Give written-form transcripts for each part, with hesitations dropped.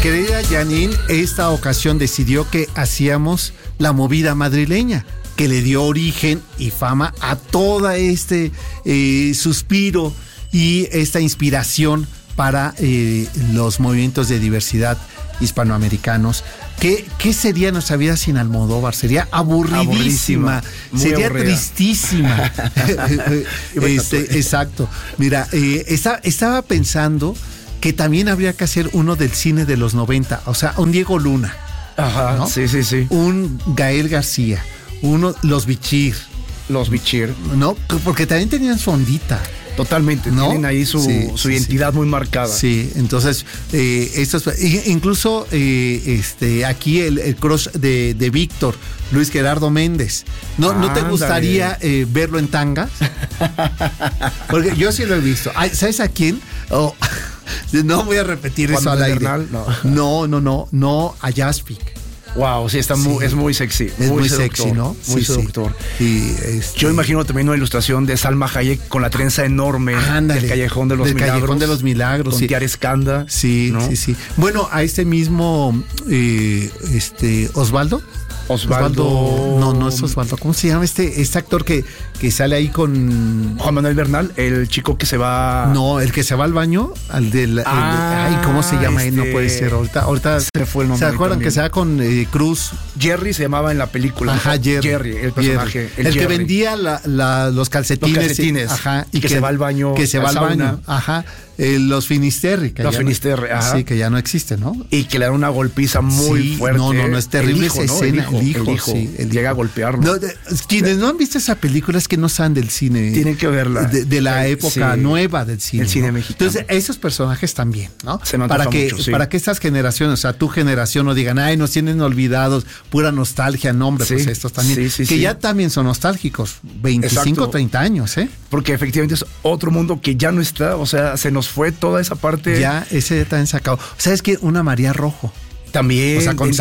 querida Janine, esta ocasión decidió que hacíamos la movida madrileña, que le dio origen y fama a todo este suspiro y esta inspiración para los movimientos de diversidad hispanoamericanos. ¿Qué sería nuestra vida sin Almodóvar? Sería aburridísima, sería aburrida. Tristísima. Exacto. Mira, estaba pensando que también habría que hacer uno del cine de los 90, o sea, un Diego Luna. Ajá, ¿no? Sí. Un Gael García, los Bichir. Los Bichir. ¿No? Porque también tenían su ondita. Totalmente, ¿no? Tienen ahí su identidad muy marcada. Sí, entonces, incluso aquí el crush de Víctor, Luis Gerardo Méndez. ¿No te gustaría verlo en tangas? Porque yo sí lo he visto. ¿Sabes a quién? No voy a repetir eso al aire. No, a Jaspic. Wow, sí, es muy sexy. Es muy sexy, ¿no? Muy seductor. Sí, yo imagino también una ilustración de Salma Hayek con la trenza enorme del Callejón de los Milagros. Callejón de los Milagros. Con Tiara Escanda. Sí, ¿no? Sí. Bueno, a este mismo Osvaldo. No es Osvaldo. ¿Cómo se llama este actor que sale ahí con Juan Manuel Bernal, el chico que se va? No, el que se va al baño, ¿cómo se llama él? No puede ser. Ahorita se fue el nombre. ¿Se acuerdan que se va con Cruz? Jerry se llamaba en la película. Ajá, Jerry, el personaje. El que vendía los calcetines. Los calcetines. Ajá. Y que se va al baño. Que se va al baño. Ajá. Los Finisterre. Ajá. Sí, que ya no existe, ¿no? Y que le dan una golpiza muy fuerte. No, es terrible esa escena. El hijo llega a golpearlo. Quienes no han visto esa película es que no saben del cine. Tienen que verla. De la época nueva del cine. El cine mexicano. Entonces, esos personajes también, ¿no? Se nota mucho, para que estas generaciones, o sea, tu generación no digan, ay, nos tienen olvidados, pura nostalgia, no, hombre, pues estos también. Que ya también son nostálgicos, 25, 30 años, ¿eh? Porque efectivamente es otro mundo que ya no está, o sea, se nos fue toda esa parte. Ya, ese también sacado. ¿Sabes qué? Una María Rojo. También, o sea, con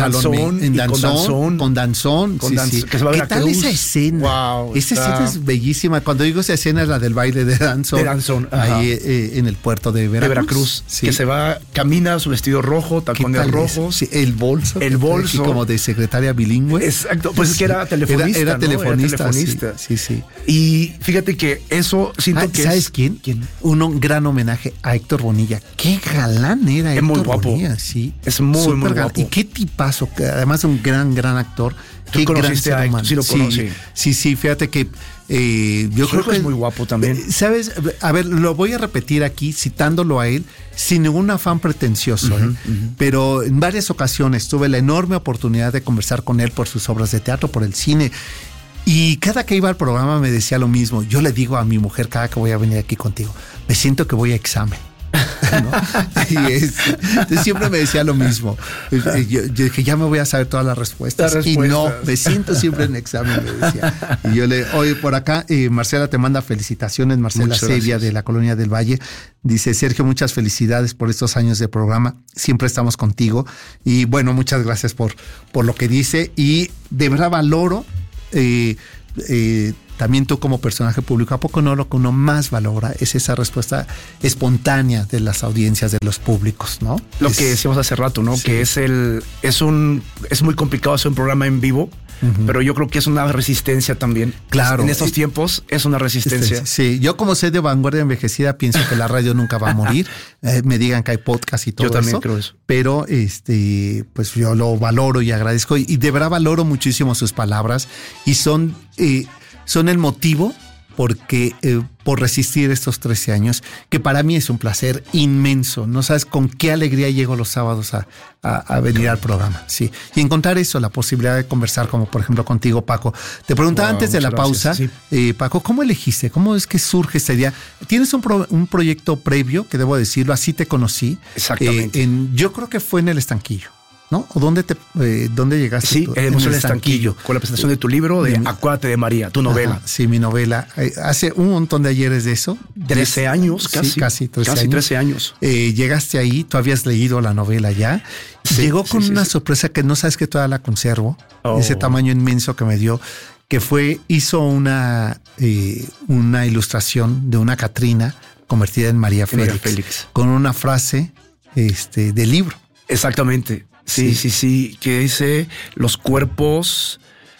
Danzón. Sí. Que se va a ¿Qué tal Cruz? Esa escena? Wow, esa escena es bellísima. Cuando digo esa escena es la del baile de Danzón. Ahí en el puerto de Veracruz. Sí. Que se va, camina su vestido rojo, tacones rojos. Sí, el bolso. Y como de secretaria bilingüe. Exacto, pues es que era telefonista. Era telefonista. Sí. Y fíjate que eso siento que ¿sabes quién? Un gran homenaje a Héctor Bonilla. Qué galán era Héctor muy guapo. Bonilla, sí. Es muy guapo. Y qué tipazo, además de un gran actor. ¿Tú conociste a Héctor? Sí, lo conocí. Sí, fíjate que yo creo que es muy guapo también. ¿Sabes? A ver, lo voy a repetir aquí, citándolo a él, sin ningún afán pretencioso, pero en varias ocasiones tuve la enorme oportunidad de conversar con él por sus obras de teatro, por el cine. Y cada que iba al programa me decía lo mismo. Yo le digo a mi mujer cada que voy a venir aquí contigo, me siento que voy a examen. ¿No? Entonces siempre me decía lo mismo. Yo dije, ya me voy a saber todas las respuestas. Y no, me siento siempre en examen, me decía. Y yo oye, por acá, Marcela te manda felicitaciones, Marcela Sevilla de la Colonia del Valle. Dice, Sergio, muchas felicidades por estos años de programa. Siempre estamos contigo. Y bueno, muchas gracias por lo que dice. Y de verdad valoro también tú como personaje público, ¿a poco no lo que uno más valora es esa respuesta espontánea de las audiencias, de los públicos, ¿no? Lo que decíamos hace rato, ¿no? Sí. Que es muy complicado hacer un programa en vivo, pero yo creo que es una resistencia también. Claro. En estos tiempos es una resistencia. Sí, yo como soy de vanguardia envejecida pienso que la radio nunca va a morir. Me digan que hay podcast y todo eso. Yo también creo eso. Pero pues yo lo valoro y agradezco y de verdad valoro muchísimo sus palabras y son el motivo por resistir estos 13 años, que para mí es un placer inmenso. No sabes con qué alegría llego los sábados a venir al programa. Sí. Y encontrar eso, la posibilidad de conversar, como por ejemplo contigo, Paco. Te preguntaba antes de la pausa, Paco, ¿cómo elegiste? ¿Cómo es que surge esta idea? Tienes un proyecto previo, que debo decirlo, así te conocí. Exactamente. Yo creo que fue en el Estanquillo, ¿no? ¿O dónde llegaste? Sí, en el Estanquillo, con la presentación de tu libro de Acuérdate de María, tu novela. Ajá, sí, mi novela. Hace un montón de ayeres de eso. 13 años, casi. Sí, casi 13 años. Llegaste ahí, tú habías leído la novela ya. Llegó con una sorpresa que no sabes que todavía la conservo. Ese tamaño inmenso que me dio, que hizo una ilustración de una Catrina convertida en María Félix. Con una frase del libro. Exactamente. Sí. Que dice, los cuerpos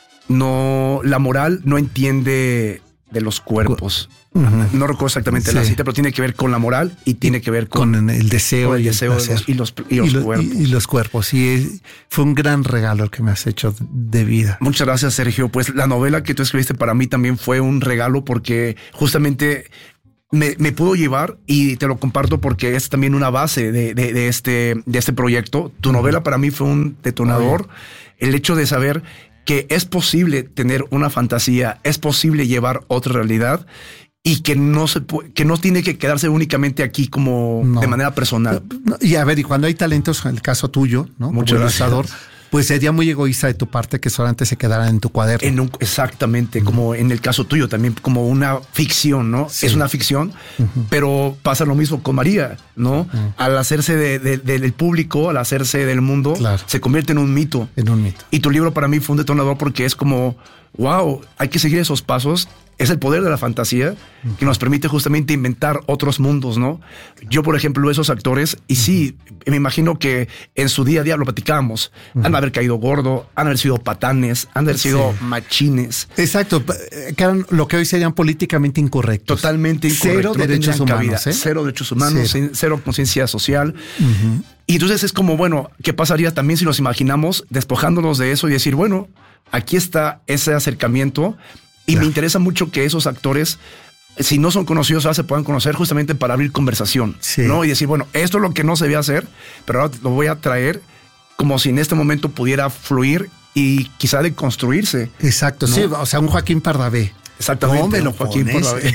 no, la moral no entiende de los cuerpos. No recuerdo exactamente la cita, pero tiene que ver con la moral y tiene que ver con el deseo, con el deseo y los cuerpos. Y los cuerpos. Sí, fue un gran regalo el que me has hecho de vida. Muchas gracias, Sergio. Pues la novela que tú escribiste para mí también fue un regalo porque justamente me pudo llevar, y te lo comparto porque es también una base de este proyecto. Tu novela para mí fue un detonador. El hecho de saber que es posible tener una fantasía, es posible llevar otra realidad y que no tiene que quedarse únicamente aquí como de manera personal. Y a ver, y cuando hay talentos, en el caso tuyo, ¿no? Muchas gracias. Pues sería muy egoísta de tu parte que solamente se quedaran en tu cuaderno. Exactamente, como en el caso tuyo también, como una ficción, ¿no? Sí. Es una ficción, pero pasa lo mismo con María, ¿no? Al hacerse del público, al hacerse del mundo, se convierte en un mito. Y tu libro para mí fue un detonador porque es como, wow, hay que seguir esos pasos. Es el poder de la fantasía que nos permite justamente inventar otros mundos, ¿no? Yo, por ejemplo, esos actores, y sí, me imagino que en su día a día lo platicábamos, han de haber caído gordo, han de haber sido patanes, han de haber sido machines. Exacto, que eran lo que hoy serían políticamente incorrectos. Totalmente incorrectos. Cero derechos humanos. Cero derechos humanos, cero conciencia social. Y entonces es como, bueno, ¿qué pasaría también si nos imaginamos despojándonos de eso y decir, bueno, aquí está ese acercamiento? Y me interesa mucho que esos actores, si no son conocidos, ahora se puedan conocer justamente para abrir conversación, ¿no? Y decir, bueno, esto es lo que no se debe hacer, pero ahora lo voy a traer como si en este momento pudiera fluir y quizá de construirse. Exacto, ¿no? Sí, o sea, un Joaquín Pardavé. Exactamente, no, Joaquín Pardavé.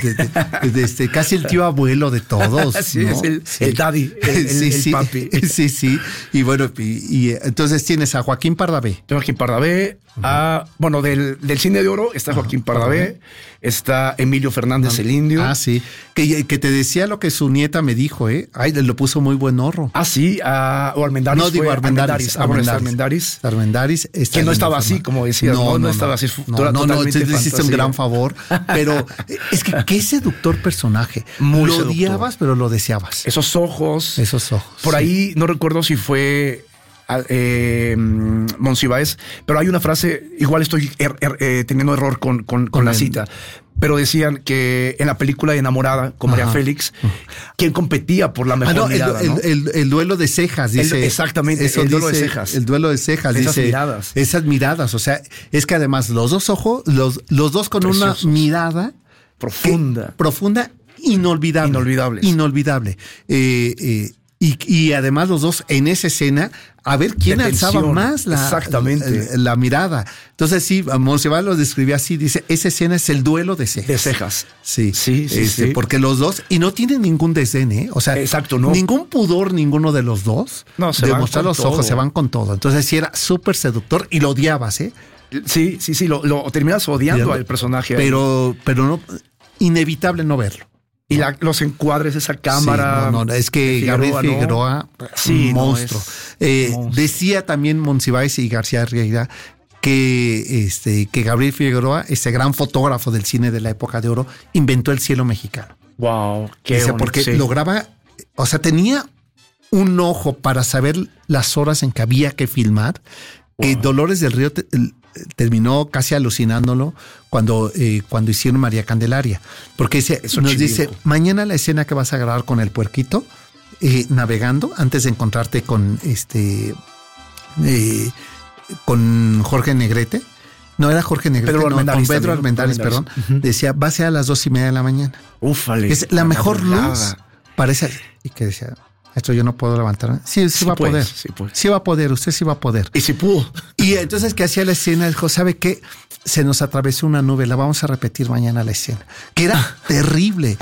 Casi el tío abuelo de todos. Sí, ¿no? Es el daddy, el papi. Sí. Y bueno, y entonces tienes a Joaquín Pardavé. Joaquín Pardavé. Bueno, del Cine de Oro está Joaquín Pardavé, está Emilio Fernández el Indio. Sí. Que te decía lo que su nieta me dijo, ¿eh? Ay, lo puso muy buen horro. Sí, o Armendáriz. No, digo Armendáriz. Armendáriz. Que no estaba así, como decías. No estaba así. No, te hiciste un gran favor. Pero es que qué seductor personaje. Muy lo seductor. Odiabas, pero lo deseabas. Esos ojos. Por ahí, no recuerdo si fue Monsiváis, pero hay una frase, igual estoy teniendo error con la cita, pero decían que en la película de Enamorada con María Félix, quien competía por la mejor mirada, ¿no? El duelo de cejas, dice. Exactamente, el duelo de cejas. El duelo de cejas, esas dice. Miradas. Esas miradas, o sea, es que además los dos ojos, los dos con preciosos. Una mirada profunda, inolvidable. Y además los dos en esa escena, a ver quién alzaba más la mirada. Entonces sí, Monsiváis lo describía así, dice, esa escena es el duelo de cejas. De cejas. Sí. Porque los dos, y no tienen ningún desdén, ¿eh? O sea, exacto, ¿no? Ningún pudor ninguno de los dos. No, se de van mostrar con los todo. ojos, se van con todo. Entonces sí era súper seductor y lo odiabas, ¿eh? Sí, lo terminas odiando al personaje. Pero no, inevitable no verlo. Y los encuadres, esa cámara. Sí, es que Gabriel Figueroa, monstruo. Decía también Monsiváis y García Riera que Gabriel Figueroa, ese gran fotógrafo del cine de la época de oro, inventó el cielo mexicano. Wow, qué bonito. Porque lograba, o sea, tenía un ojo para saber las horas en que había que filmar. Dolores del Río terminó casi alucinándolo cuando hicieron María Candelaria, porque dice, mañana la escena que vas a grabar con el puerquito, navegando, antes de encontrarte con Jorge Negrete, no era Jorge Negrete, con Pedro Armendáriz, perdón, decía, va a ser a las 2:30 de la mañana. Úfale. Es la mejor luz para esa, y que decía, esto yo no puedo levantarme. Sí va a poder. Sí va a poder, usted sí va a poder. Y si pudo. Y entonces que hacía la escena, dijo, ¿sabe qué? Se nos atravesó una nube, la vamos a repetir mañana la escena. Que era terrible.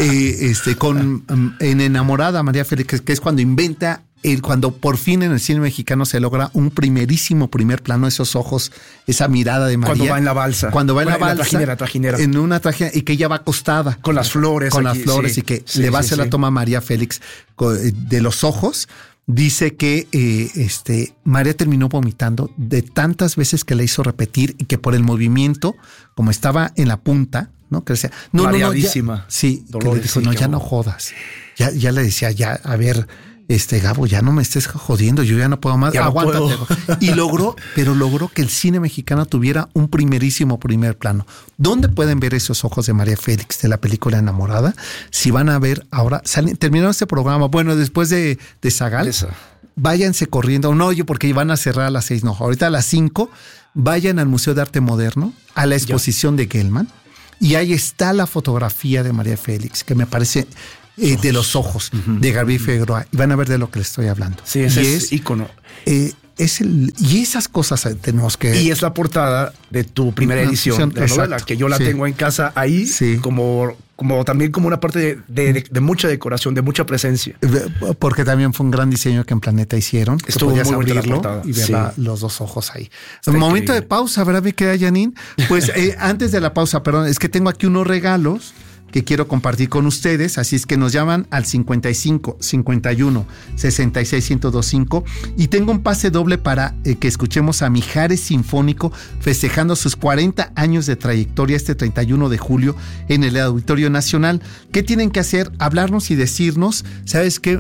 En Enamorada, María Félix, que es cuando inventa, cuando por fin en el cine mexicano se logra un primer plano, esos ojos, esa mirada de María. Cuando va en la balsa. Trajinera. En una trajinera, y que ella va acostada. Con las flores. Y que le va a hacer la toma a María Félix de los ojos. Dice que María terminó vomitando de tantas veces que le hizo repetir y que por el movimiento, como estaba en la punta, ¿no? Que decía, mareadísima. Sí, Dolores, que le dijo, ya no jodas. Ya le decía, a ver, Gabo, ya no me estés jodiendo, yo ya no puedo más, aguántate. Y logró que el cine mexicano tuviera un primerísimo primer plano. ¿Dónde pueden ver esos ojos de María Félix de la película Enamorada? Si van a ver ahora, terminó este programa, bueno, después de Zagal, váyanse corriendo, no, porque van a cerrar a las 6, no, ahorita a las 5, vayan al Museo de Arte Moderno, a la exposición de Gelman, y ahí está la fotografía de María Félix, que me parece... de los ojos de Gabriel Figueroa, y van a ver de lo que les estoy hablando. Sí, ese es ícono. Y esas cosas tenemos que... Y es la portada de tu primera edición de la novela, que yo la tengo en casa ahí, como también como una parte de mucha decoración, de mucha presencia. Porque también fue un gran diseño que en Planeta hicieron. Estuvo muy abrirlo y ver los dos ojos ahí. Un momento de pausa, ¿verdad, mi querida Janine? Pues antes de la pausa, perdón, es que tengo aquí unos regalos que quiero compartir con ustedes, así es que nos llaman al 55 51 66 1025 y tengo un pase doble para que escuchemos a Mijares Sinfónico festejando sus 40 años de trayectoria este 31 de julio en el Auditorio Nacional. ¿Qué tienen que hacer? Hablarnos y decirnos, ¿sabes qué?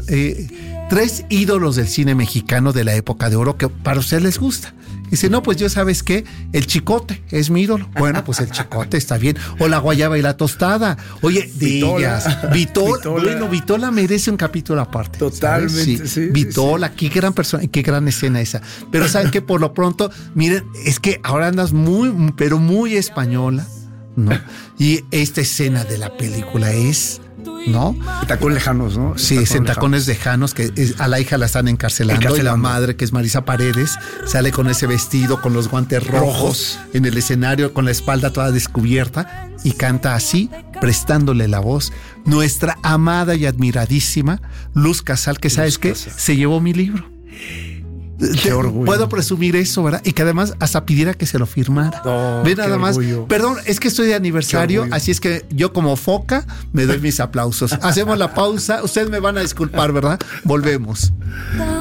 3 ídolos del cine mexicano de la época de oro que para ustedes les gusta. Dice, no, pues yo, ¿sabes qué? El Chicote es mi ídolo. Bueno, pues el Chicote está bien. O la guayaba y la tostada. Oye, Vitola. Bueno, Vitola merece un capítulo aparte. Totalmente, sí. Vitola, qué gran persona, qué gran escena esa. Pero saben que por lo pronto, miren, es que ahora andas pero muy española, ¿no? Y esta escena de la película es... ¿no? Tacones lejanos, ¿no? Sí, es en Tacones lejanos, que a la hija la están encarcelando y la madre, que es Marisa Paredes, sale con ese vestido, con los guantes rojos en el escenario, con la espalda toda descubierta y canta así, prestándole la voz, nuestra amada y admiradísima Luz Casal, que ¿sabes qué? Se llevó mi libro. Qué orgullo. Puedo presumir eso, ¿verdad? Y que además hasta pidiera que se lo firmara. Ve nada más. Perdón, es que estoy de aniversario, así es que yo como foca me doy mis aplausos. Hacemos la pausa. Ustedes me van a disculpar, ¿verdad? Volvemos.